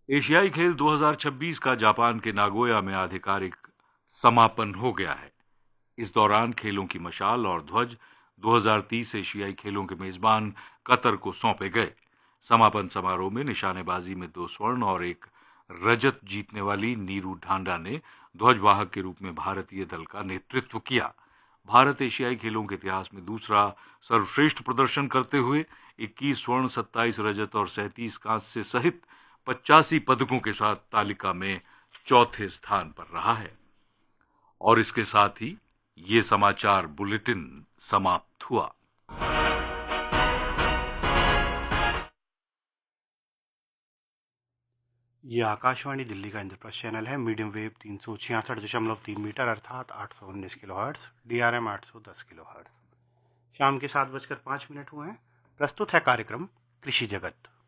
एशियाई खेल 2026 का जापान के नागोया में आधिकारिक समापन हो गया है। इस दौरान खेलों की मशाल और ध्वज 2030 एशियाई खेलों के मेजबान कतर को सौंपे गए। समापन समारोह में निशानेबाजी में 2 स्वर्ण और 1 रजत जीतने वाली नीरू ढांडा ने ध्वजवाहक के रूप में भारतीय दल का नेतृत्व किया। भारत एशियाई खेलों के इतिहास में दूसरा सर्वश्रेष्ठ प्रदर्शन करते हुए 21 स्वर्ण, 27 रजत और 37 कांस्य सहित 85 पदकों के साथ तालिका में चौथे स्थान पर रहा है। और इसके साथ ही ये समाचार बुलेटिन समाप्त हुआ। ये आकाशवाणी दिल्ली का इंद्रप्रस्थ चैनल है। मीडियम वेव 366.3 मीटर अर्थात 819 किलोहर्ट्ज, DRM 810 किलोहर्ट्ज। शाम के 7:05 हुए हैं। प्रस्तुत है कार्यक्रम कृषि जगत।